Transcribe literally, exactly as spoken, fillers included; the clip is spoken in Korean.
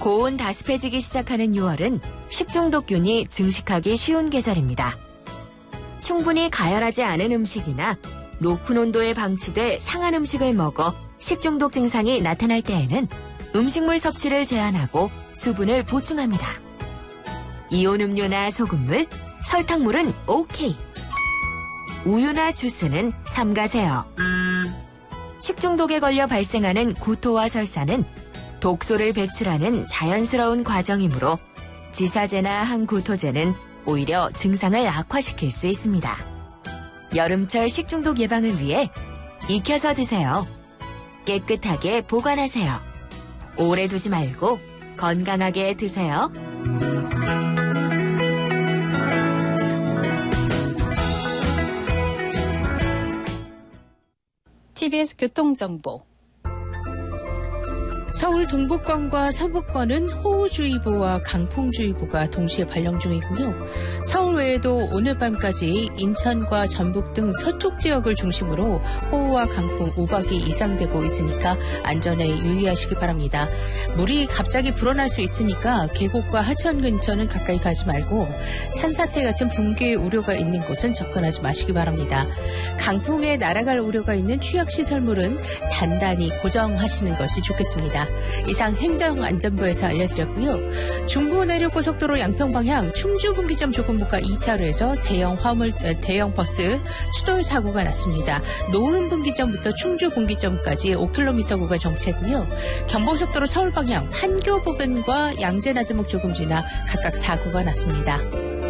고온 다습해지기 시작하는 유월은 식중독균이 증식하기 쉬운 계절입니다. 충분히 가열하지 않은 음식이나 높은 온도에 방치돼 상한 음식을 먹어 식중독 증상이 나타날 때에는 음식물 섭취를 제한하고 수분을 보충합니다. 이온 음료나 소금물, 설탕물은 오케이. 우유나 주스는 삼가세요. 식중독에 걸려 발생하는 구토와 설사는 독소를 배출하는 자연스러운 과정이므로 지사제나 항구토제는 오히려 증상을 악화시킬 수 있습니다. 여름철 식중독 예방을 위해 익혀서 드세요. 깨끗하게 보관하세요. 오래 두지 말고 건강하게 드세요. 티비에스 교통정보. 서울 동북권과 서북권은 호우주의보와 강풍주의보가 동시에 발령 중이고요. 서울 외에도 오늘 밤까지 인천과 전북 등 서쪽 지역을 중심으로 호우와 강풍, 우박이 예상되고 있으니까 안전에 유의하시기 바랍니다. 물이 갑자기 불어날 수 있으니까 계곡과 하천 근처는 가까이 가지 말고 산사태 같은 붕괴 우려가 있는 곳은 접근하지 마시기 바랍니다. 강풍에 날아갈 우려가 있는 취약시설물은 단단히 고정하시는 것이 좋겠습니다. 이상 행정안전부에서 알려드렸고요. 중부내륙고속도로 양평방향 충주분기점 조금부가 이 차로에서 대형 화물, 대형 버스 추돌 사고가 났습니다. 노은분기점부터 충주분기점까지 오 킬로미터 구간 정체고요. 경부고속도로 서울방향 판교 부근과 양재나들목 조금 지나 각각 사고가 났습니다.